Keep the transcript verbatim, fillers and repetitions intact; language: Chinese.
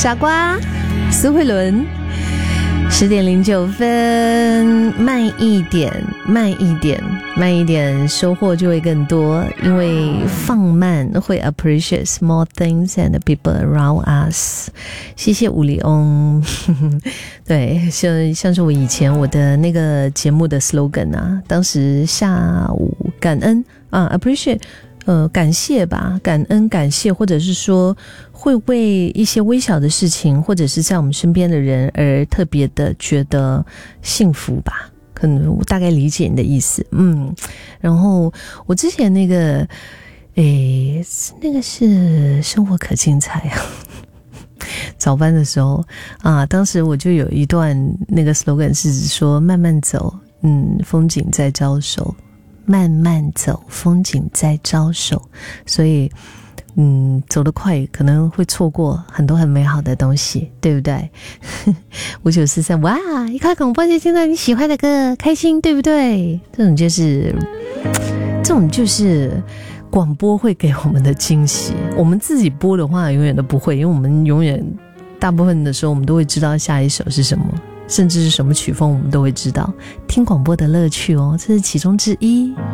傻瓜苏慧伦，十点零九分，慢一点，慢一点，慢一点，收获就会更多，因为放慢会 appreciate small things and people around us。谢谢吴里翁。对，像像是我以前我的那个节目的 slogan 啊，当时下午感恩啊 appreciate。呃，感谢吧，感恩感谢，或者是说会为一些微小的事情，或者是在我们身边的人而特别的觉得幸福吧，可能我大概理解你的意思。嗯，然后我之前那个诶那个是生活可精彩啊，早班的时候啊，当时我就有一段那个 slogan 是说慢慢走，嗯，风景在招手，慢慢走，风景在招手，所以嗯，走得快可能会错过很多很美好的东西，对不对？五九四三，哇，一开广播就听到你喜欢的歌，开心，对不对？这种就是这种就是广播会给我们的惊喜，我们自己播的话永远都不会，因为我们永远大部分的时候我们都会知道下一首是什么，甚至是什么曲风我们都会知道，听广播的乐趣哦，这是其中之一。